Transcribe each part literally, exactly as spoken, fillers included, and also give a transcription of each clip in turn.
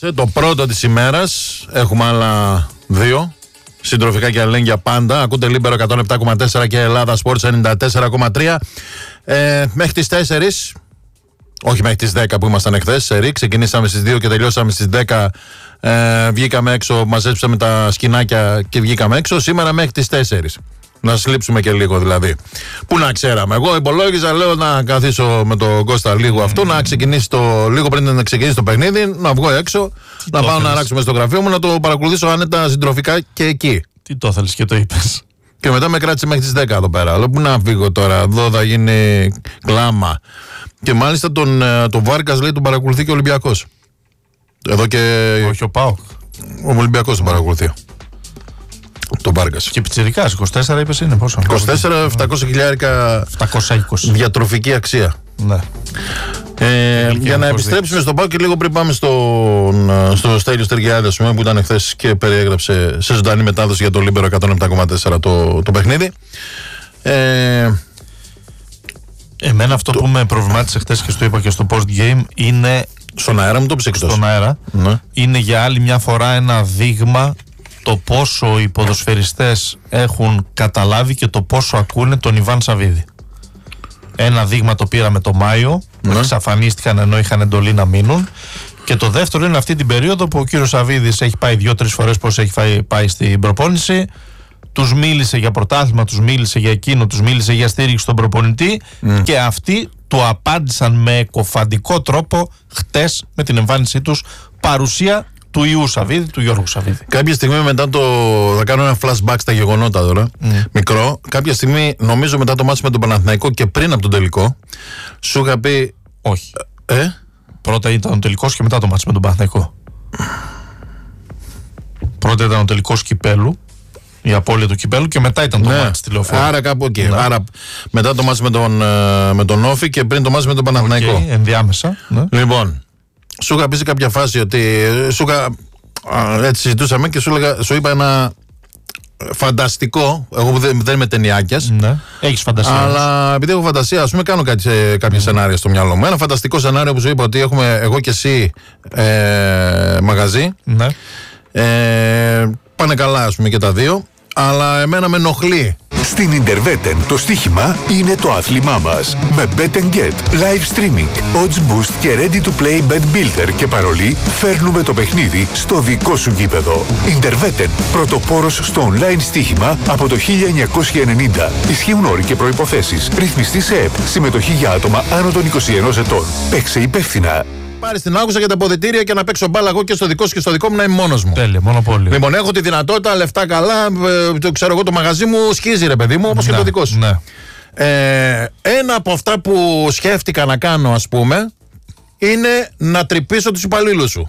Το πρώτο της ημέρας. Έχουμε άλλα δύο. Συντροφικά και αλληλέγγυα πάντα. Ακούτε Λίμπερο εκατόν επτά κόμμα τέσσερα και Ελλάδα Sports ενενήντα τέσσερα κόμμα τρία. Ε, μέχρι τις τέσσερις. Όχι μέχρι τις δέκα που ήμασταν εχθές. Σε ΡΙΚ. Ξεκινήσαμε στις δύο και τελειώσαμε στις δέκα. Ε, βγήκαμε έξω, μαζέψαμε τα σκηνάκια και βγήκαμε έξω. Σήμερα μέχρι τις τέσσερις. Να σλείψουμε και λίγο δηλαδή. Πού να ξέραμε. Εγώ υπολόγιζα, λέω να καθίσω με τον Κώστα λίγο αυτό, mm. να ξεκινήσει το, λίγο πριν να ξεκινήσει το παιχνίδι, να βγω έξω, τι να πάω θέλεις. Να αράξουμε στο γραφείο μου, να το παρακολουθήσω άνετα συντροφικά και εκεί. Τι το θέλεις και το είπες. Και μετά με κράτησε μέχρι τις δέκα εδώ πέρα. Αλλά πού να φύγω τώρα, εδώ θα γίνει κλάμα. Και μάλιστα τον, τον Βάρκας λέει τον παρακολουθεί και ο Ολυμπιακός. Εδώ και. Όχι ο ΠΑΟΚ. Ο Ολυμπιακός τον παρακολουθεί. Το Βάρκας. Και πιτσιρικάς, είκοσι τέσσερα είπες είναι πόσο. είκοσι τέσσερα, επτακόσια χιλιάρικα επτακόσια είκοσι. Διατροφική αξία. Ναι. Ε, για να επιστρέψουμε στον ΠΑΟΚ και λίγο πριν πάμε στον, στο Στέλιο Στεργιάδη που ήταν χθες και περιέγραψε σε ζωντανή μετάδοση για το Λίμπερο εκατόν επτά κόμμα τέσσερα το, το παιχνίδι. Ε, Εμένα αυτό το... που με προβλημάτισε χθες και στο είπα και στο post game είναι. Στον αέρα μου το ψήξω. Στον αέρα. Ναι. Είναι για άλλη μια φορά ένα δείγμα το πόσο οι ποδοσφαιριστές έχουν καταλάβει και το πόσο ακούνε τον Ιβάν Σαββίδη. Ένα δείγμα το πήραμε το Μάιο, που ναι. εξαφανίστηκαν ενώ είχαν εντολή να μείνουν. Και το δεύτερο είναι αυτή την περίοδο που ο κύριος Σαββίδης έχει πάει δύο-τρεις φορές πως έχει πάει στην προπόνηση. Τους μίλησε για πρωτάθλημα, τους μίλησε για εκείνο, τους μίλησε για στήριξη στον προπονητή mm. και αυτοί του απάντησαν με εκοφαντικό τρόπο χτες με την εμφάνισή τους παρουσία του Ιού Σαββίδη, του Γιώργου Σαββίδη. Κάποια στιγμή μετά το. Θα κάνω ένα flashback στα γεγονότα τώρα. Mm. Μικρό. Κάποια στιγμή, νομίζω μετά το μάτι με τον Παναθηναϊκό και πριν από τον τελικό, σου είχα πει. Όχι. Ε? Πρώτα ήταν ο τελικός και μετά το μάτι με τον Παναθηναϊκό. Πρώτα ήταν ο τελικός κυπέλου, η απώλεια του κυπέλου, και μετά ήταν το ναι. μάτι στη Λεωφόρο. Άρα κάπου εκεί. Ναι. Άρα μετά το μάτι με τον, με τον Όφη και πριν το μάτι με τον Παναθηναϊκό. Okay, ενδιάμεσα. Ναι. Λοιπόν. Σου είχα πει σε κάποια φάση ότι σου είχα, έτσι συζητούσαμε και σου, λέγα, σου είπα ένα φανταστικό. Εγώ δεν, δεν είμαι ταινιάκιας. Ναι, έχεις φαντασία. Αλλά επειδή έχω φαντασία, ας πούμε, κάνω κάτι, σε, κάποια mm. σενάρια στο μυαλό μου. Ένα φανταστικό σενάριο που σου είπα ότι έχουμε εγώ και εσύ ε, μαγαζί. Ναι. Ε, πάνε καλά, ας πούμε, και τα δύο. Αλλά εμένα με ενοχλεί. Στην Interveten το στοίχημα είναι το άθλημά μας. Με Bet and Get, live streaming, odds boost και ready to play bet builder και παρολί, φέρνουμε το παιχνίδι στο δικό σου γήπεδο. Interveten, πρωτοπόρος στο online στοίχημα από το χίλια εννιακόσια ενενήντα. Ισχύουν όροι και προϋποθέσεις. Ρυθμιστή σε ΕΠ. Συμμετοχή για άτομα άνω των είκοσι ενός ετών. Παίξε υπεύθυνα. Πάρει την άκουσα για τα αποδυτήρια και να παίξω μπάλα εγώ και στο δικό σου και στο δικό μου να είμαι μόνος μου. Τέλεια, μονοπόλιο. Λοιπόν, έχω τη δυνατότητα, λεφτά καλά, ε, το ξέρω εγώ, το μαγαζί μου σκίζει ρε παιδί μου, όπως ναι, και το δικό σου. Ναι. Ε, ένα από αυτά που σκέφτηκα να κάνω, ας πούμε, είναι να τρυπήσω τους υπαλλήλους σου.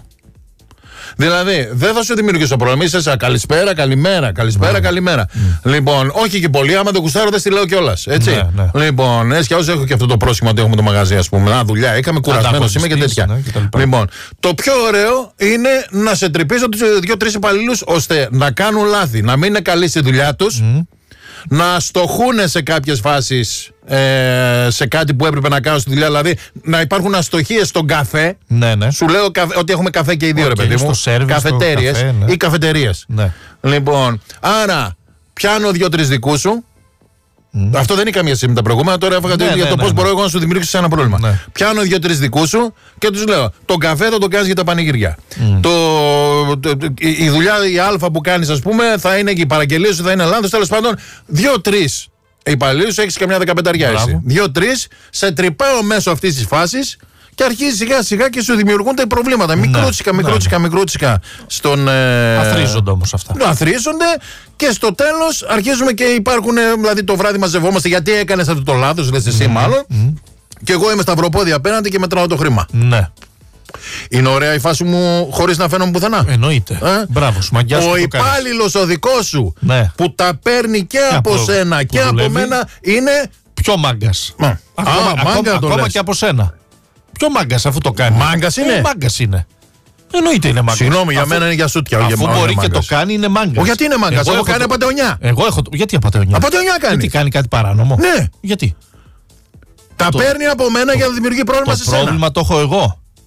Δηλαδή, δεν θα σου δημιουργήσω πρόβλημα. Είσαι σαν καλησπέρα, καλημέρα, καλησπέρα, mm. καλημέρα. Mm. Λοιπόν, όχι και πολύ, άμα το κουστάρω δεν στη λέω κιόλας. Έτσι. Ναι, ναι. Λοιπόν, έτσι κι αλλιώς έχω και αυτό το πρόσχημα ότι έχουμε το μαγαζί, ας πούμε. Να, δουλειά, είχαμε κουρασμένος είμαι και τέτοια. Ναι, και λοιπόν, το πιο ωραίο είναι να σε τρυπήσω τους δύο-τρεις υπαλλήλους ώστε να κάνουν λάθη, να μην είναι καλοί στη δουλειά τους. Mm. Να στοχούν σε κάποιες φάσεις ε, σε κάτι που έπρεπε να κάνουν στη δουλειά. Δηλαδή να υπάρχουν αστοχίες στον καφέ. Ναι, ναι. Σου λέω καφέ, ότι έχουμε καφέ και οι δύο, okay, ρε παιδί μου. Καφετέριες καφέ, ναι. ή καφετερίες. Ναι. Λοιπόν, άρα πιάνω δύο-τρεις δικούς σου. Mm. Αυτό δεν είναι καμία σχέση με τα προηγούμενα. Τώρα έφαγα ναι, για ναι, το ναι, πώς ναι. μπορώ εγώ να σου δημιουργήσω ένα πρόβλημα. Ναι. Πιάνω δύο-τρεις δικούς σου και τους λέω: τον καφέ θα το κάνεις για τα πανηγυριά. Mm. Το, το, το, η δουλειά, η αλφα που κάνεις, ας πούμε, θα είναι και η παραγγελία σου θα είναι λάθος. Τέλος πάντων, δύο-τρεις υπαλλήλους, έχεις καμιά δεκαπενταριά εσύ. Δύο-τρεις, σε τρυπάω μέσω αυτής της φάσης. Και αρχίζει σιγά σιγά και σου δημιουργούνται προβλήματα. Ναι, μικρούτσικα, μικρούτσικα, ναι. μικρούτσικα. Στον, ε... Αθρίζονται όμως αυτά. Αθρίζονται και στο τέλος αρχίζουμε και υπάρχουν. Δηλαδή το βράδυ μαζευόμαστε γιατί έκανες αυτό το λάθος, λες εσύ mm-hmm. μάλλον. Mm-hmm. Και εγώ είμαι σταυροπόδια απέναντι και μετράω το χρήμα. Ναι. Είναι ωραία η φάση μου χωρίς να φαίνομαι πουθενά. Εννοείται. Ε? Μπράβο, σμαγκιάς. Ο υπάλληλος ο δικός σου ναι. που τα παίρνει και, και από, από σένα και δουλεύει. Από μένα είναι. Πιο μάγκας. Μα. Ακόμα, Άμα, ακόμα, μάγκα ακόμα, ακόμα και από σένα. Ποιο μάγκας αφού το κάνει. Μάγκας είναι. Ε, μάγκας είναι. Εννοείται είναι μάγκας. Συγγνώμη, για μένα είναι για σούτια. Αφού μπορεί και μάγκας. Το κάνει, είναι μάγκας. Όχι, γιατί είναι μάγκας. Εγώ, εγώ κάνει το... απατεωνιά. Εγώ έχω. Γιατί απατεωνιά. Απατεωνιά κάνει. Γιατί κάνει κάτι παράνομο. Ναι. Γιατί. Τα το... παίρνει από μένα το... για να δημιουργεί πρόβλημα το σε σένα. Το πρόβλημα το έχω εγώ.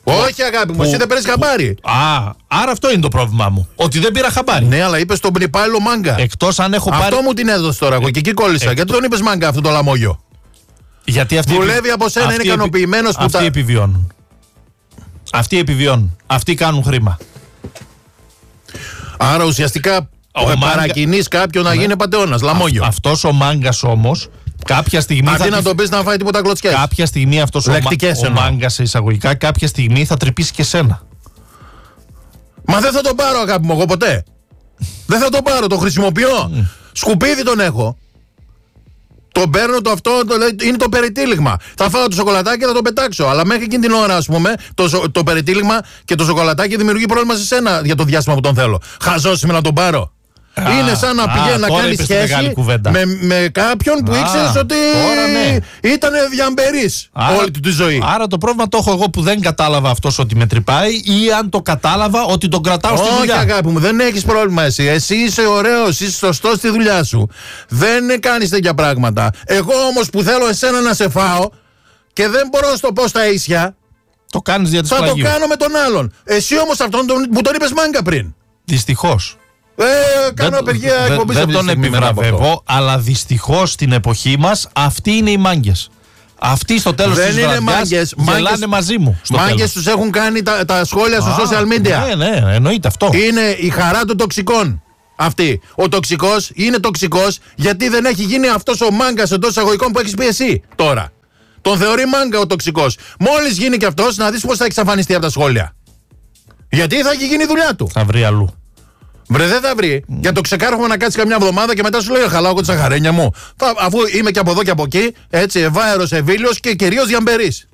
Όχι, αγάπη μου, εσύ δεν παίρνει χαμπάρι. Α, άρα αυτό είναι το πρόβλημά μου. Ότι δεν πήρα χαμπάρι. Ναι, αλλά είπε τον υπάλληλο μάγκα. Εκτός αν έχω Αυτό πάρει. μου την έδωσε τώρα εγώ και εκεί κόλλησα. Εκτός... Γιατί τον είπε μάγκα αυτό το λαμόγιο. Γιατί αυτοί δουλεύει επι... από σένα, είναι ικανοποιημένο που αυτοί τα. επιβιώνουν. Αυτοί επιβιώνουν. Αυτοί κάνουν χρήμα. Άρα ουσιαστικά παρακινεί μάγκα... κάποιον να ναι. γίνει πατεώνας. Λαμόγιο. Αυτός ο μάγκας όμως. Κάποια στιγμή. Αντί θα να τον πει να φάει τίποτα κλωτσιές. Κάποια στιγμή αυτός ο, ο μάγκας εισαγωγικά, κάποια στιγμή θα τρυπήσει και σένα. Μα δεν θα τον πάρω, αγάπη μου, εγώ ποτέ. Δεν θα τον πάρω, τον χρησιμοποιώ. Mm. Σκουπίδι τον έχω. Τον παίρνω το αυτό, το, είναι το περιτύλιγμα. Θα φάω το σοκολατάκι και θα το πετάξω. Αλλά μέχρι εκείνη την ώρα, ας πούμε, το, το περιτύλιγμα και το σοκολατάκι δημιουργεί πρόβλημα σε σένα για το διάστημα που τον θέλω. Χαζός είμαι να τον πάρω. Α, είναι σαν να πηγαίνει να κάνει σχέση με, με κάποιον που ήξερε ότι ναι. ήταν διαμπερής όλη του τη ζωή. Άρα το πρόβλημα το έχω εγώ που δεν κατάλαβα αυτός ότι με τρυπάει, ή αν το κατάλαβα ότι τον κρατάω στη δουλειά. Όχι, αγάπη μου, δεν έχεις πρόβλημα εσύ. Εσύ είσαι ωραίος, είσαι σωστός στη δουλειά σου. Δεν κάνεις τέτοια πράγματα. Εγώ όμως που θέλω εσένα να σε φάω και δεν μπορώ να το πω στα ίσια, το κάνεις δια της θα πλαγίου. Το κάνω με τον άλλον. Εσύ όμως αυτόν τον, μου τον είπες μάγκα πριν. Δυστυχώς. Ε, κάνω απεργία εκπομπής. Δεν τον επιβραβεύω, αλλά δυστυχώς στην εποχή μας αυτοί είναι οι μάγκες. Αυτοί στο τέλος της βραδιάς γελάνε μαζί μου. Μάγκες τους έχουν κάνει τα, τα σχόλια στο social media. Ναι, ναι, εννοείται αυτό. Είναι η χαρά των τοξικών. Αυτή. Ο τοξικός είναι τοξικός γιατί δεν έχει γίνει αυτός ο μάγκας εντός εισαγωγικών που έχεις πει εσύ τώρα. Τον θεωρεί μάγκα ο τοξικός. Μόλις γίνει και αυτός, να δεις πώς θα εξαφανιστεί από τα σχόλια. Γιατί θα έχει γίνει η δουλειά του. Θα βρει αλλού. Βρε, δεν θα βρει. Mm. Για το ξεκάρχομαι να κάτσει καμιά εβδομάδα και μετά σου λέει: χαλάω εγώ τη σαχαρένια μου. Θα, αφού είμαι και από εδώ και από εκεί, έτσι, ευάερος, ευήλιος και κυρίως διαμπερής.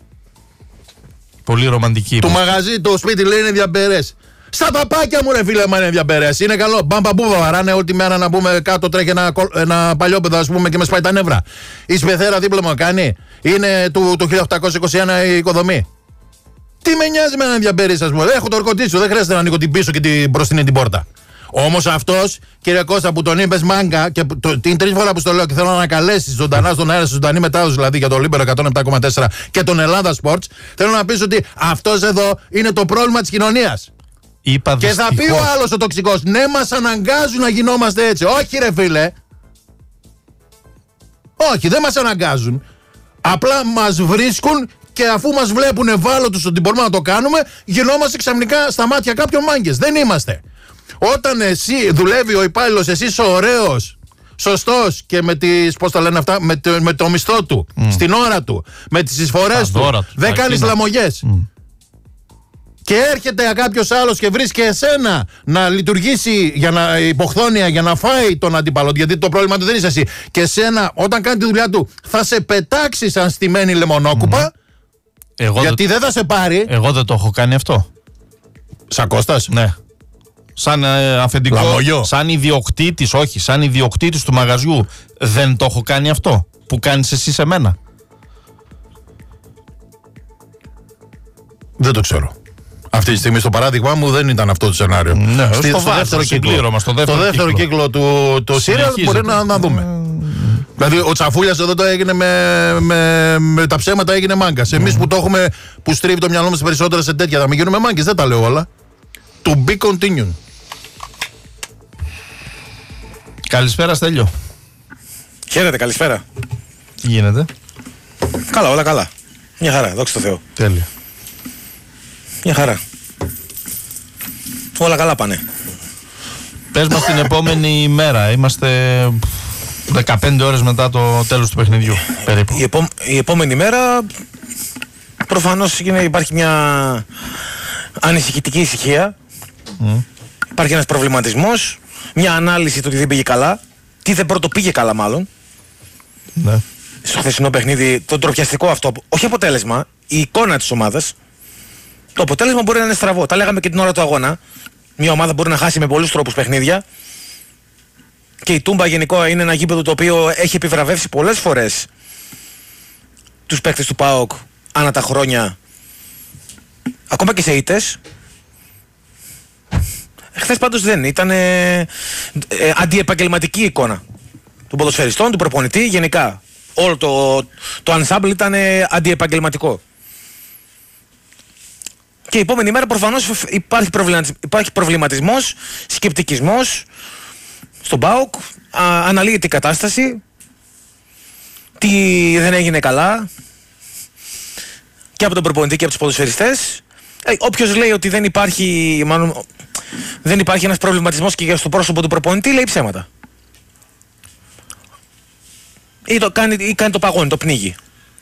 Πολύ ρομαντική. Το μαγαζί, το σπίτι λέει είναι διαμπερές. Στα παπάκια μου, ρε φίλε, μα είναι διαμπερές. Είναι καλό. Μπαμπαμπού βαράνε όλη μέρα να πούμε κάτω, τρέχει ένα, ένα παλιόπαιδο, ας πούμε, και με σπάει τα νεύρα. Η σπεθέρα δίπλα μου κάνει. Είναι του, του χίλια οκτακόσια είκοσι ένα η οικοδομή. Τι με νοιάζει με έναν διαμπερής, ας πούμε. Έχω το ορκωτήσιο, δεν χρειάζεται να ανοίγω την πίσω και την μπροστινή την πόρτα. Όμως αυτός, κύριε Κώστα, που τον είπες μάγκα και το, την τρίτη φορά που στο λέω και θέλω να ανακαλέσεις ζωντανά στον αέρα, ζωντανή μετάδοση δηλαδή για το Λίμπερο εκατόν επτά κόμμα τέσσερα και τον Ελλάδα Sports, θέλω να πεις ότι αυτός εδώ είναι το πρόβλημα της κοινωνίας. Είπα και θα πει ο άλλος ο τοξικός, ναι, μας αναγκάζουν να γινόμαστε έτσι. Όχι, ρε φίλε. Όχι, δεν μας αναγκάζουν. Απλά μας βρίσκουν. Και αφού μας βλέπουν ευάλωτους ότι μπορούμε να το κάνουμε, γινόμαστε ξαφνικά στα μάτια κάποιων μάγκες. Δεν είμαστε. Όταν εσύ δουλεύει ο υπάλληλος, εσύ είσαι ωραίος, σωστός και με τις, πώς τα λένε αυτά, με το, με το μισθό του, mm. στην ώρα του, με τις εισφορές του, του, δεν κάνεις λαμογιές. Mm. Και έρχεται κάποιος άλλος και βρίσκει εσένα να λειτουργήσει για να υποχθόνια, για να φάει τον αντίπαλο, γιατί το πρόβλημα του δεν είσαι εσύ. Και εσένα, όταν κάνει τη δουλειά του, θα σε πετάξει σαν στημένη λεμονόκουπα. Mm. Εγώ γιατί δεν θα σε πάρει. Εγώ δεν το έχω κάνει αυτό. Σαν Κώστας. Ναι. Σαν ε, αφεντικό. Λαμογιό. Σαν ιδιοκτήτης, όχι. Σαν ιδιοκτήτης του μαγαζιού. Δεν το έχω κάνει αυτό που κάνεις εσύ σε μένα. Δεν το ξέρω. Αυτή τη στιγμή στο παράδειγμά μου δεν ήταν αυτό το σενάριο. Ναι, Στη, στο, στο δεύτερο κύκλο. Στο δεύτερο, στο δεύτερο κύκλο, κύκλο του το σύριαλ μπορεί να, να δούμε. Mm. Δηλαδή ο Τσαφούλιας εδώ το έγινε με, με, με τα ψέματα, έγινε μάγκας. Mm. Εμείς που το έχουμε, που στρίβει το μυαλό μας περισσότερα σε τέτοια, θα μην γίνουμε μάγκες, δεν τα λέω όλα. To be continued. Καλησπέρα, Στέλιο. Χαίρετε, καλησπέρα. Τι γίνεται? Καλά, όλα καλά. Μια χαρά, δόξα τω Θεώ. Τέλεια. Μια χαρά. Όλα καλά πάνε. Πες μας την επόμενη μέρα. Είμαστε δεκαπέντε ώρες μετά το τέλος του παιχνιδιού περίπου. Η, επό... η επόμενη μέρα προφανώς υπάρχει μια ανησυχητική ησυχία. Mm. Υπάρχει ένας προβληματισμός, μια ανάλυση του ότι δεν πήγε καλά. Τι δεν πρώτο πήγε καλά μάλλον. Ναι. Στο χθεσινό παιχνίδι, το ντροπιαστικό αυτό, όχι αποτέλεσμα, η εικόνα της ομάδας. Το αποτέλεσμα μπορεί να είναι στραβό. Τα λέγαμε και την ώρα του αγώνα. Μια ομάδα μπορεί να χάσει με πολλούς τρόπους παιχνίδια. Και η Τούμπα γενικό είναι ένα γήπεδο το οποίο έχει επιβραβεύσει πολλές φορές τους παίκτες του ΠΑΟΚ ανά τα χρόνια. Ακόμα και σε ήττες. Χθες πάντως δεν ήταν ε, ε, αντιεπαγγελματική εικόνα των ποδοσφαιριστών, του προπονητή γενικά. Όλο το, το ensemble ήταν ε, αντιεπαγγελματικό. Και η επόμενη μέρα προφανώς υπάρχει, υπάρχει προβληματισμός, σκεπτικισμός στον ΠΑΟΚ, α, αναλύεται η κατάσταση, τι δεν έγινε καλά και από τον προπονητή και από τους ποδοσφαιριστές. Ε, όποιος λέει ότι δεν υπάρχει, μάλλον, δεν υπάρχει ένας προβληματισμός και στο πρόσωπο του προπονητή, λέει ψέματα. Ή, το κάνει, ή κάνει το παγόνι, το πνίγει.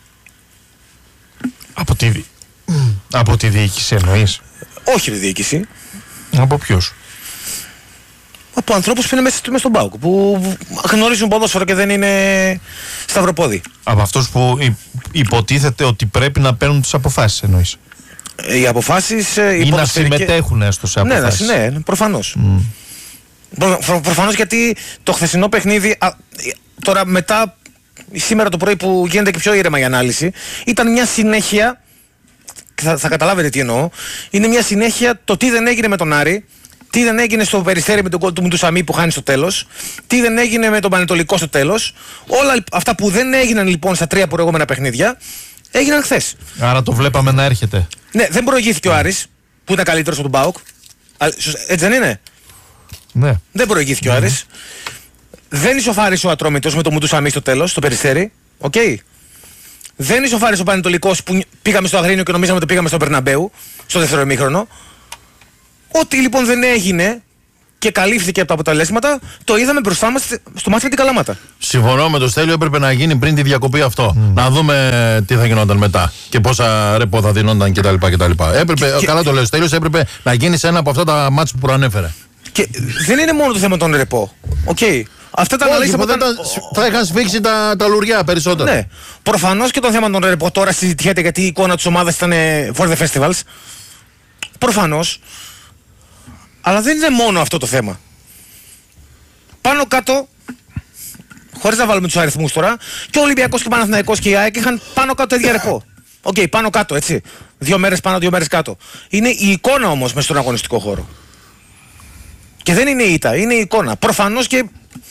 Από τη, από τη διοίκηση εννοείς? Όχι τη διοίκηση. Από ποιους? Από ανθρώπους που είναι μέσα, μέσα στον ΠΑΟΚ, που γνωρίζουν ποδόσφαιρο και δεν είναι σταυροπόδι. Από αυτούς που υποτίθεται ότι πρέπει να παίρνουν τις αποφάσεις εννοείς? Οι αποφάσεις... Ή να συμμετέχουν έστω σε αποφάσεις. Ναι, ναι, προφανώς. Mm. Προ, προφανώς, γιατί το χθεσινό παιχνίδι, α, τώρα μετά, σήμερα το πρωί που γίνεται και πιο ήρεμα η ανάλυση, ήταν μια συνέχεια, θα, θα καταλάβετε τι εννοώ, είναι μια συνέχεια το τι δεν έγινε με τον Άρη, τι δεν έγινε στο Περιστέρι με τον κόλ του Μουντουσαμί που χάνει στο τέλος, τι δεν έγινε με τον Πανετολικό στο τέλος. Όλα αυτά που δεν έγιναν λοιπόν στα τρία προηγούμενα παιχνίδια, έγιναν χθες. Άρα το βλέπαμε να έρχεται. Ναι, δεν προηγήθηκε ο Άρης, που ήταν καλύτερος από τον ΠΑΟΚ. Έτσι δεν είναι? Ναι. Δεν προηγήθηκε mm. ο Άρης. Δεν ισοφάρισε ο Ατρόμητος με τον Μουντουσαμί στο τέλος, στο Περιστέρι. Οκ. Okay. Δεν ισοφάρισε ο Πανετολικός που πήγαμε στο Αγρίνιο και νομίζαμε ότι πήγαμε στο Μπερναμπέου, στο δεύτερο ημίχρονο. Ό,τι λοιπόν δεν έγινε και καλύφθηκε από τα αποτελέσματα, το είδαμε μπροστά μας στο μάτι με την Καλαμάτα. Συμφωνώ με το Στέλιο, έπρεπε να γίνει πριν τη διακοπή αυτό. Mm. Να δούμε τι θα γινόταν μετά και πόσα ρεπό θα δίνονταν κτλ. κτλ. Έπρεπε, και, καλά το λέει ο Στέλιος, έπρεπε να γίνει σε ένα από αυτά τα μάτς που προανέφερε. Και δεν είναι μόνο το θέμα των ρεπό. Okay. Αυτά τα αναλύσεις από όταν... θα είχαν σφίξει τα, τα λουριά περισσότερο. Ναι. Προφανώς και το θέμα των ρεπό τώρα συζητιέται γιατί η εικόνα της ομάδας ήταν for the festivals. Προφανώς. Αλλά δεν είναι μόνο αυτό το θέμα. Πάνω κάτω, χωρίς να βάλουμε τους αριθμούς τώρα, και ο Ολυμπιακός και ο Παναθηναϊκός και η ΑΕΚ είχαν πάνω κάτω ίδια ρεπό. Οκ, okay, πάνω κάτω, έτσι. Δύο μέρες πάνω, δύο μέρες κάτω. Είναι η εικόνα όμως μέσα στον αγωνιστικό χώρο. Και δεν είναι η ήττα, είναι η εικόνα. Προφανώς και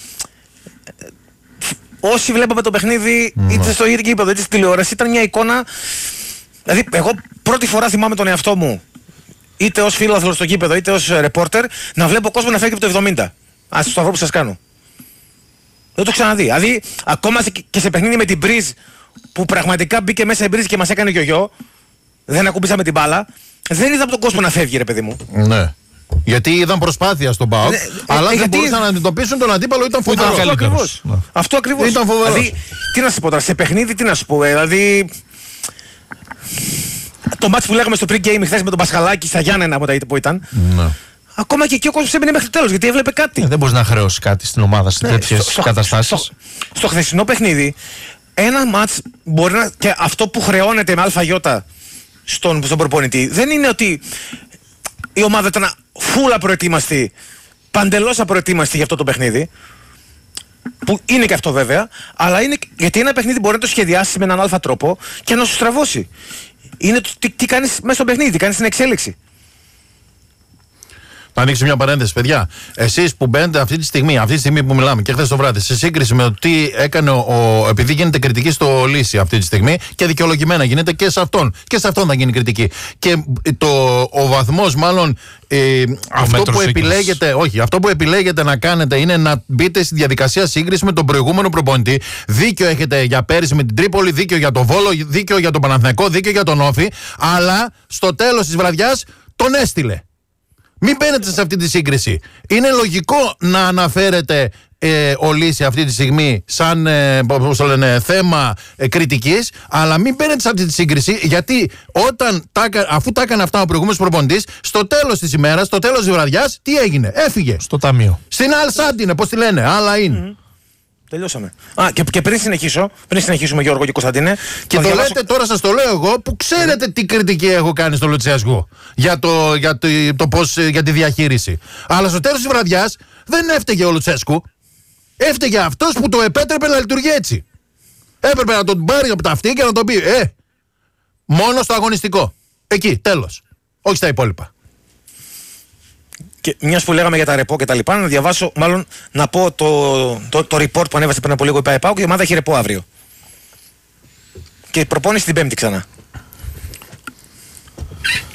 όσοι βλέπαμε το παιχνίδι, mm. είτε στο ίδιο γήπεδο είτε στη τηλεόραση, ήταν μια εικόνα. Δηλαδή, εγώ πρώτη φορά θυμάμαι τον εαυτό μου, είτε ως φίλαθλος στο γήπεδο είτε ως ρεπόρτερ, να βλέπω κόσμο να φεύγει από το εβδομήντα. Ας το σταυρό που σας κάνω. Δεν το ξαναδεί. Δηλαδή, ακόμα και σε παιχνίδι με την Μπριζ, που πραγματικά μπήκε μέσα η Μπριζ και μας έκανε γιογιό, δεν ακούμπησαμε την μπάλα, δεν είδα από τον κόσμο να φεύγει, ρε παιδί μου. Ναι. Γιατί είδαν προσπάθεια στον ΠΑΟΚ, ε, αλλά ε, δεν μπορούσαν να αντιμετωπίσουν τον αντίπαλο, ήταν φοβερό. Αυτό ακριβώς. Ναι. Αυτό ακριβώς. Ήταν φοβερός. Δηλαδή, τι να σου πω τώρα, σε παιχνίδι τι να σου πω, ε, δηλαδή. Το μάτς που λέγαμε στο pre-game χθες με τον Πασχαλάκη στα Γιάννενα από τα που ήταν. Ναι. Ακόμα και εκεί ο κόσμος έμεινε μέχρι το τέλος γιατί έβλεπε κάτι. Ε, δεν μπορείς να χρεώσεις κάτι στην ομάδα σε ναι, τέτοιες στο, καταστάσεις. Στο, στο, στο χθεσινό παιχνίδι, ένα μάτς μπορεί να. Και αυτό που χρεώνεται με ΑΙ στον, στον προπονητή δεν είναι ότι η ομάδα ήταν φούλα προετοίμαστη, παντελώς απροετοίμαστη για αυτό το παιχνίδι. Που είναι και αυτό βέβαια, αλλά είναι γιατί ένα παιχνίδι μπορεί να το σχεδιάσει με έναν αλφα τρόπο και να σου στραβώσει. Είναι το τι, τι κάνεις μέσα στο παιχνίδι, τι κάνεις στην εξέλιξη. Να ανοίξω μια παρένθεση, παιδιά. Εσείς που μπαίνετε αυτή τη στιγμή, αυτή τη στιγμή που μιλάμε και χθες το βράδυ, σε σύγκριση με το τι έκανε ο, ο. Επειδή γίνεται κριτική στο Λύση αυτή τη στιγμή και δικαιολογημένα γίνεται και σε αυτόν. Και σε αυτόν θα γίνει κριτική. Και το, ο βαθμός, μάλλον. Ε, αυτό που επιλέγετε, όχι, αυτό που επιλέγετε να κάνετε είναι να μπείτε στη διαδικασία σύγκριση με τον προηγούμενο προπονητή. Δίκιο έχετε για πέρυσι με την Τρίπολη, δίκιο για τον Βόλο, δίκιο για τον Παναθηναϊκό, δίκιο για τον Όφη. Αλλά στο τέλος της βραδιάς τον έστειλε. Μην μπαίνετε σε αυτή τη σύγκριση. Είναι λογικό να αναφέρετε ε, ο Λύση αυτή τη στιγμή σαν ε, πώς το λένε, θέμα ε, κριτικής, αλλά μην μπαίνετε σε αυτή τη σύγκριση, γιατί όταν τα, αφού τα έκανε αυτά ο προηγούμενος προπονητής, στο τέλος της ημέρας, στο τέλος της βραδιάς, τι έγινε? Έφυγε. Στο ταμείο. Στην Αλσάντινε, πώς τη λένε, άλλα είναι. Mm-hmm. Τελειώσαμε. Α, και, και πριν συνεχίσω, πριν συνεχίσουμε Γιώργο και Κωνσταντίνε. Και το διαβάσω... λέτε τώρα, σας το λέω εγώ, που ξέρετε τι κριτική έχω κάνει στο Λουτσέσκου για, το, για, το, το πώς, για τη διαχείριση. Αλλά στο τέλος της βραδιάς δεν έφταιγε ο Λουτσέσκου. Έφταιγε αυτός που το επέτρεπε να λειτουργεί έτσι. Έπρεπε να τον πάρει από τα αυτή και να τον πει Ε, μόνο στο αγωνιστικό. Εκεί, τέλος. Όχι στα υπόλοιπα. Και μιας που λέγαμε για τα ρεπό και τα λοιπά, να διαβάσω, μάλλον να πω το, το, το report που ανέβασε πριν από λίγο η ΠΑΕΠΑΟ και η ομάδα έχει ρεπό αύριο. Και προπόνηση την Πέμπτη ξανά.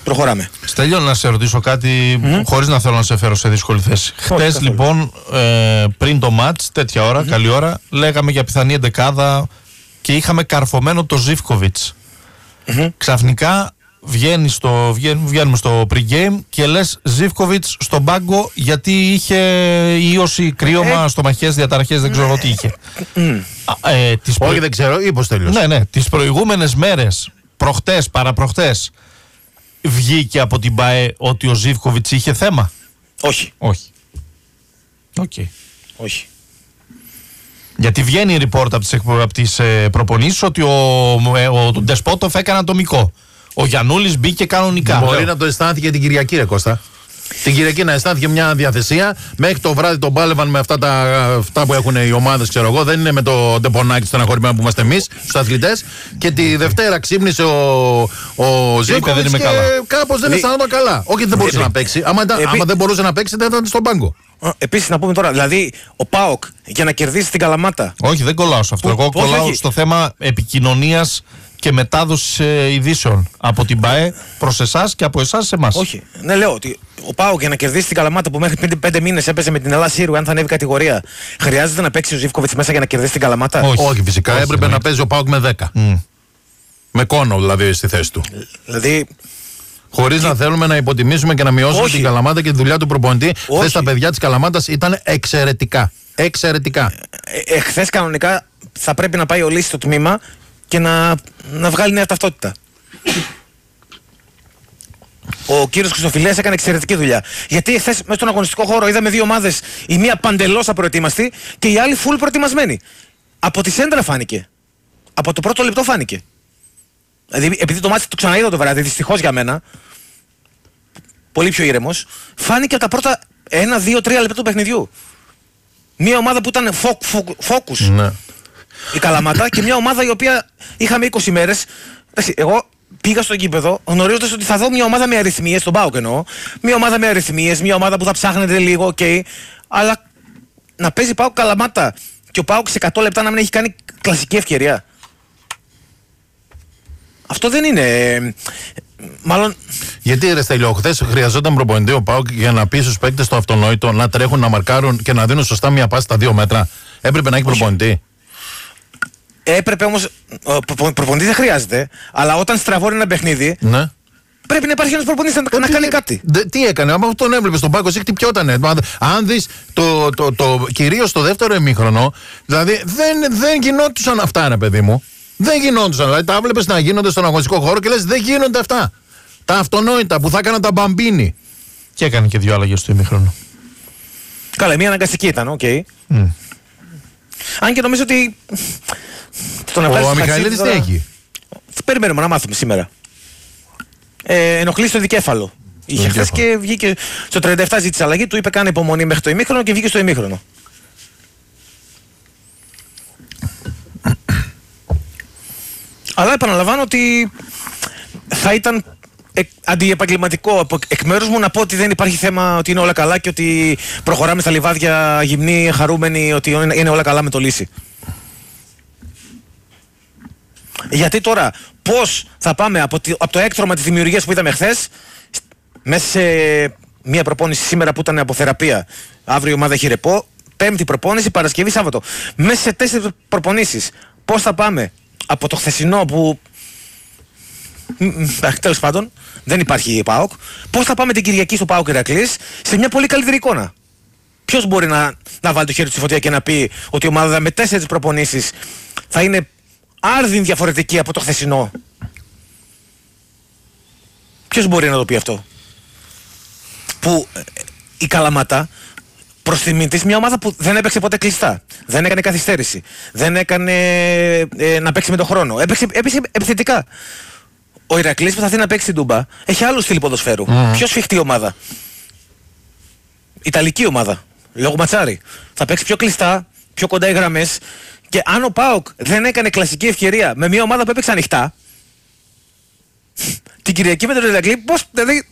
Προχωράμε. Στέλιο, να σε ρωτήσω κάτι mm. χωρίς να θέλω να σε φέρω σε δύσκολη θέση. Χτες λοιπόν, ε, πριν το μάτς, τέτοια ώρα, mm-hmm. καλή ώρα, λέγαμε για πιθανή εντεκάδα και είχαμε καρφωμένο το Ζίβκοβιτς. Mm-hmm. Ξαφνικά βγαίνει στο, βγαίν, βγαίνουμε στο pre-game και λες Ζίβκοβιτς στον πάγκο γιατί είχε ίωση, κρύωμα, ε, στομαχές, διαταραχές, δεν ξέρω τι είχε. Mm. Ε, τις προ... Όχι, δεν ξέρω, ή πώς τελείωσε. Ναι, ναι, τις προηγούμενες μέρες, προχτές, παραπροχτές, βγήκε από την ΠΑΕ ότι ο Ζίβκοβιτς είχε θέμα. Όχι. Όχι. Okay. Όχι. Γιατί βγαίνει η report από τις, από τις ε, προπονήσεις ότι ο, ε, ο, ο Ντεσπότοφ έκανε ατομικό. Ο Γιαννούλης μπήκε κανονικά. Μπορεί λέω. να το αισθάνθηκε την Κυριακή, ρε Κώστα. Την Κυριακή να αισθάνθηκε μια διαθεσία. Μέχρι το βράδυ τον πάλευαν με αυτά, τα, αυτά που έχουν οι ομάδες, ξέρω εγώ. Δεν είναι με το ντεπονάκι στεναχωρημένο που είμαστε εμείς, τους αθλητές. Και τη Δευτέρα ξύπνησε ο, ο Ζίβκοβιτς και κάπως δεν αισθανόταν καλά. Όχι, δεν μπορούσε να παίξει. Άμα, Επί... άμα δεν μπορούσε να παίξει, δεν ήταν στον πάγκο. Επίσης να πούμε τώρα, δηλαδή ο ΠΑΟΚ για να κερδίσει την Καλαμάτα. Όχι, δεν κολλάω σε αυτό. Που, Εγώ κολλάω στο θέμα επικοινωνίας και μετάδοση ε, ειδήσεων από την ΠΑΕ προς εσάς και από εσάς σε εμάς. Όχι. Ναι, λέω ότι ο ΠΑΟΚ για να κερδίσει την Καλαμάτα που μέχρι πέντε, πέντε μήνες έπαιζε με την Ελλάδα Σύρου, αν θα ανέβει κατηγορία, χρειάζεται να παίξει ο Ζίβκοβιτς μέσα για να κερδίσει την Καλαμάτα. Όχι, Όχι φυσικά. Όχι, έπρεπε ναι. να παίζει ο ΠΑΟΚ με δέκα. Mm. Με κόνο δηλαδή στη θέση του. Δηλαδή. Χωρίς να θέλουμε να υποτιμήσουμε και να μειώσουμε Όχι. την Καλαμάτα και τη δουλειά του προπονητή. Χθες τα παιδιά της Καλαμάτας ήταν εξαιρετικά. Εξαιρετικά. Ε, Εχθές κανονικά θα πρέπει να πάει ο Λύσης στο τμήμα και να, να βγάλει νέα ταυτότητα. Ο κύριος Χρυστοφυλέας έκανε εξαιρετική δουλειά. Γιατί εχθές μέσα στον αγωνιστικό χώρο είδαμε δύο ομάδες, η μία παντελώς απροετοίμαστη και η άλλη full προετοιμασμένη. Από τη σέντρα φάνηκε. Από το πρώτο λεπτό φάνηκε. Δηλαδή, επειδή το μάτι το ξαναείδα το βράδυ, δυστυχώς για μένα, πολύ πιο ήρεμος, φάνηκε από τα πρώτα ένα, δύο, τρία λεπτά του παιχνιδιού. Μια ομάδα που ήταν focus, ναι. η Καλαμάτα, και μια ομάδα η οποία είχαμε είκοσι μέρες. Εγώ πήγα στο γήπεδο γνωρίζοντας ότι θα δω μια ομάδα με αριθμίες, τον ΠΑΟΚ εννοώ, μια ομάδα με αριθμίες, μια ομάδα που θα ψάχνεται λίγο, ok, αλλά να παίζει ΠΑΟΚ Καλαμάτα και ο ΠΑΟΚ σε εκατό λεπτά να μην έχει κάνει κλασική ευκαιρία. Αυτό δεν είναι. Μάλλον. Γιατί ρε Στέλιο, χθες χρειαζόταν προπονητή ο ΠΑΟΚ για να πει στους παίκτες το αυτονόητο, να τρέχουν, να μαρκάρουν και να δίνουν σωστά μια πάση στα δύο μέτρα. Έπρεπε να έχει προπονητή. Έπρεπε όμως. Προ, προπονητή δεν χρειάζεται, αλλά όταν στραβώνει ένα παιχνίδι. Ναι. Πρέπει να υπάρχει ένας προπονητής να, να κάνει κάτι. Δε, τι έκανε, άμα τον έβλεπε στον πάγκο, εσύ χτυπιότανε. Αν δεις το, το, το, το, κυρίως το δεύτερο ημίχρονο, δηλαδή δεν, δεν γινόντουσαν αυτά, ρε παιδί μου. Δεν γινόντουσαν. Δηλαδή τα βλέπεις να γίνονται στον αγωνιστικό χώρο και λες δεν γίνονται αυτά. Τα αυτονόητα που θα έκαναν τα μπαμπίνι. Και έκανε και δύο αλλαγές στο ημίχρονο. Καλά, μία αναγκαστική ήταν, οκ. Okay. Mm. Αν και νομίζω ότι. Ο Μιχαηλίδης τι έχει. Περιμένουμε να μάθουμε σήμερα. Ε, ενοχλεί στο δικέφαλο. Είχε χθες και βγήκε. Στο τριάντα επτά ζήτησε αλλαγή, του είπε κάνε υπομονή μέχρι το ημίχρονο και βγήκε στο ημίχρονο. Αλλά επαναλαμβάνω ότι θα ήταν αντιεπαγγελματικό από εκ μέρους μου να πω ότι δεν υπάρχει θέμα, ότι είναι όλα καλά και ότι προχωράμε στα λιβάδια γυμνοί, χαρούμενοι, ότι είναι όλα καλά με το Λύση. Γιατί τώρα πώς θα πάμε από, τη, από το έκτρωμα της δημιουργίας που είδαμε χθες μέσα σε μια προπόνηση σήμερα που ήταν από θεραπεία, αύριο η ομάδα έχει ρεπό, πέμπτη προπόνηση, Παρασκευή, Σάββατο, μέσα σε τέσσερις προπονήσεις πώς θα πάμε από το χθεσινό που τέλος πάντων δεν υπάρχει ΠΑΟΚ, πώς θα πάμε την Κυριακή στο ΠΑΟΚ Ηρακλής σε μια πολύ καλύτερη εικόνα. Ποιος μπορεί να, να βάλει το χέρι του στη φωτιά και να πει ότι η ομάδα με τέσσερις προπονήσεις θα είναι άρδιν διαφορετική από το χθεσινό. Ποιος μπορεί να το πει αυτό. Που η Καλαμάτα προς τιμή της, μια ομάδα που δεν έπαιξε ποτέ κλειστά, δεν έκανε καθυστέρηση, δεν έκανε ε, να παίξει με τον χρόνο, έπαιξε, έπαιξε επιθετικά. Ο Ηρακλής που θα θέλει να παίξει την Τούμπα έχει άλλο στυλ ποδοσφαίρου. Mm. Πιο σφιχτή ομάδα. Ιταλική ομάδα. Λόγω Ματσάρη. Θα παίξει πιο κλειστά, πιο κοντά οι γραμμές. Και αν ο ΠΑΟΚ δεν έκανε κλασική ευκαιρία με μια ομάδα που έπαιξε ανοιχτά, την Κυριακή με τον Ηρακλή, πώς. Δηλαδή.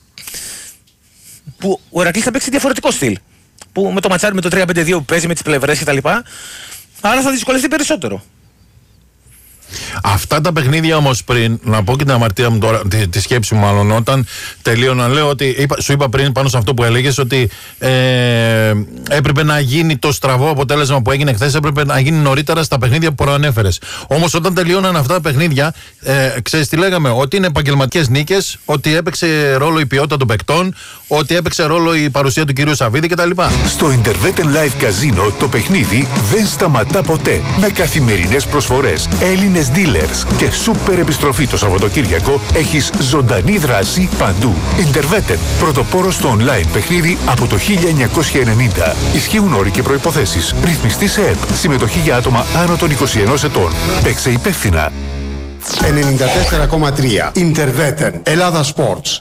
Που ο Ηρακλής θα παίξει διαφορετικό στυλ. Που με το Ματσάρι με το τρία πέντε δύο που παίζει με τις πλευρές κτλ. Άρα θα δυσκολευτεί περισσότερο. Αυτά τα παιχνίδια όμως πριν, να πω και την αμαρτία μου τώρα, τη, τη σκέψη μου μάλλον, όταν τελείωνα, λέω ότι είπα, σου είπα πριν πάνω σε αυτό που έλεγες ότι ε, έπρεπε να γίνει το στραβό αποτέλεσμα που έγινε χθες, έπρεπε να γίνει νωρίτερα στα παιχνίδια που προανέφερες. Όμως όταν τελείωναν αυτά τα παιχνίδια, ε, ξέρεις τι λέγαμε, ότι είναι επαγγελματικές νίκες, ότι έπαιξε ρόλο η ποιότητα των παικτών, ότι έπαιξε ρόλο η παρουσία του κυρίου Σαββίδη κτλ. Στο Interveten Live Casino το παιχνίδι δεν σταματά ποτέ. Με καθημερινές προσφορές, Έλληνες dealers και σούπερ επιστροφή το Σαββατοκύριακο, έχεις ζωντανή δράση παντού. Interveten, πρωτοπόρο στο online παιχνίδι από το χίλια εννιακόσια ενενήντα. Ισχύουν όροι και προϋποθέσεις. Ρυθμιστή σε ΕΠ. Συμμετοχή για άτομα άνω των είκοσι ενός ετών. Παίξε υπεύθυνα. ενενήντα τέσσερα κόμμα τρία Interveten, Ελλάδα Sports.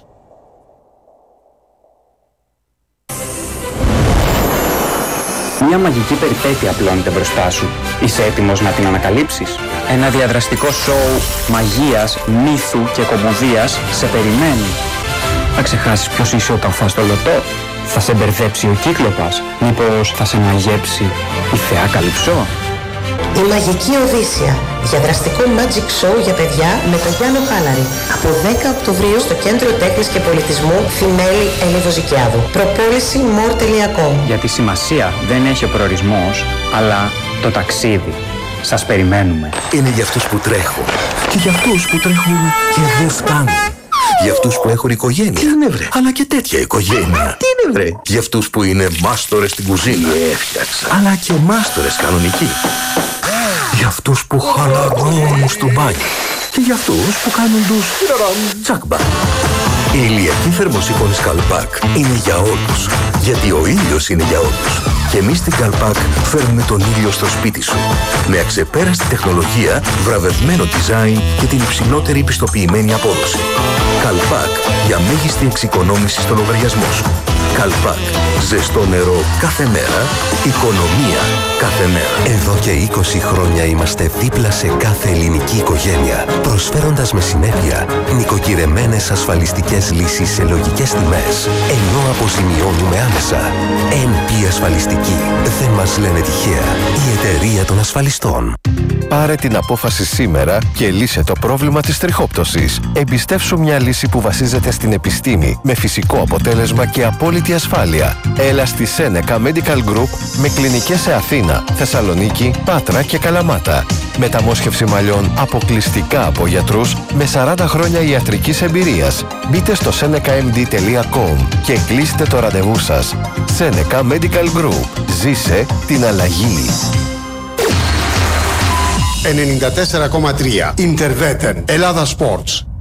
Μια μαγική περιπέτεια απλώνεται μπροστά σου. Είσαι έτοιμος να την ανακαλύψεις? Ένα διαδραστικό σοου μαγείας, μύθου και κομμωδίας σε περιμένει. Θα ξεχάσεις ποιος είσαι όταν φας το λωτό? Θα σε μπερδέψει ο κύκλοπας? Μήπως θα σε μαγέψει η θεά Καλυψό? Η Μαγική Οδύσσια. Διαδραστικό magic show για παιδιά με τον Γιάννο Χάλαρη. Από δέκα Οκτωβρίου στο Κέντρο Τέχνης και Πολιτισμού Θημέλη Ελιδοζικιάδου. Προπόληση more τελεία com. Γιατί σημασία δεν έχει ο προορισμός, αλλά το ταξίδι. Σας περιμένουμε. Είναι για αυτούς που τρέχουν. Και για αυτούς που τρέχουν και δεν φτάνουν. Για αυτούς που έχουν οικογένεια. Τι είναι βρε? Αλλά και τέτοια οικογένεια. Τι είναι βρε? Για αυτούς που είναι μάστορες στην κουζίνα. Έφτιαξα. Αλλά και μάστορες κανονικοί. Για αυτούς που χαλαρώνουν στο μπάνιο. Και για αυτούς που κάνουν τους τσακμπα. Η ηλιακή θερμοσύφωνη Καλπάκ είναι για όλους. Γιατί ο ήλιος είναι για όλους. Και εμείς στην Καλπάκ φέρνουμε τον ήλιο στο σπίτι σου. Με αξεπέραστη τεχνολογία, βραβευμένο design και την υψηλότερη πιστοποιημένη απόδοση. Καλπάκ για μέγιστη εξοικονόμηση στο λογαριασμό σου. Καλπάκ. Ζεστό νερό κάθε μέρα. Οικονομία κάθε μέρα. Εδώ και είκοσι χρόνια είμαστε δίπλα σε κάθε ελληνική οικογένεια, προσφέροντας με συνέπεια νοικοκυρεμένες ασφαλιστικές λύσεις σε λογικές τιμές, ενώ αποζημιώνουμε άμεσα. εν πι Ασφαλιστική. Δεν μας λένε τυχαία. Η εταιρεία των ασφαλιστών. Πάρε την απόφαση σήμερα και λύσε το πρόβλημα της τριχόπτωσης. Εμπιστεύσου μια λύση που βασίζεται στην επιστήμη, με φυσικό αποτέλεσμα και απόλυτη ασφάλεια. Έλα στη Seneca Medical Group με κλινικές σε Αθήνα, Θεσσαλονίκη, Πάτρα και Καλαμάτα. Μεταμόσχευση μαλλιών αποκλειστικά από γιατρούς με σαράντα χρόνια ιατρικής εμπειρίας. Μπείτε στο seneca m d τελεία com και κλείστε το ραντεβού σας. Seneca Medical Group. Ζήσε την αλλαγή. ενενήντα τέσσερα κόμμα τρία Interveten, Ελλάδα Sports.